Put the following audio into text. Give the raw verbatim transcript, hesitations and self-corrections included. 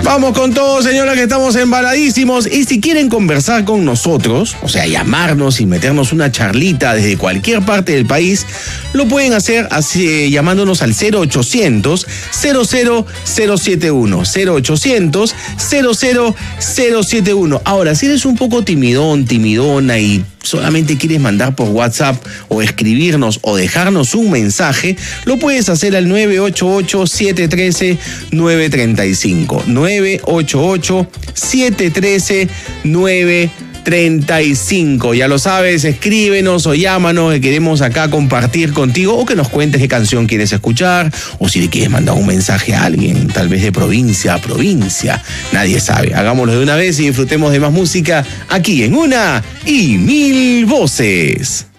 Vamos con todo, señora, que estamos embaladísimos. Y si quieren conversar con nosotros, o sea, llamarnos y meternos una charlita desde cualquier parte del país, lo pueden hacer así, llamándonos al cero ochocientos, cero cero cero siete uno. cero ochocientos, cero cero cero siete uno. Ahora, si eres un poco timidón, timidona y solamente quieres mandar por WhatsApp o escribirnos o dejarnos un mensaje, lo puedes hacer al nueve ocho ocho, siete uno tres, nueve tres cinco. nueve ocho ocho, siete uno tres, nueve treinta y cinco. Ya lo sabes, escríbenos o llámanos, que queremos acá compartir contigo, o que nos cuentes qué canción quieres escuchar, o si le quieres mandar un mensaje a alguien, tal vez de provincia a provincia, nadie sabe. Hagámoslo de una vez y disfrutemos de más música aquí en Una y Mil Voces.